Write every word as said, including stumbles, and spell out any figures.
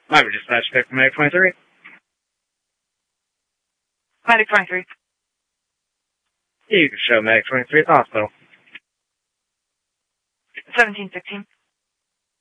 Might be dispatch pick from Medic twenty-three. Medic twenty-three. You can show Medic twenty-three at the hospital. seventeen sixteen.